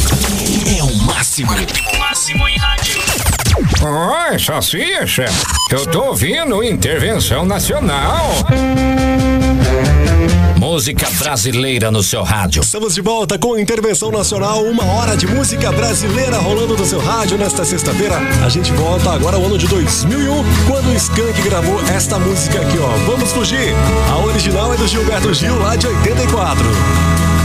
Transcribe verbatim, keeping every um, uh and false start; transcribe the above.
É o máximo. O máximo em rádio. Oi, salsicha. Eu tô ouvindo Intervenção Nacional. Música brasileira no seu rádio. Estamos de volta com Intervenção Nacional, uma hora de música brasileira rolando no seu rádio nesta sexta-feira. A gente volta agora ao ano de dois mil e um, quando o Skank gravou esta música aqui, ó. Vamos fugir. A original é do Gilberto Gil, lá de oitenta e quatro.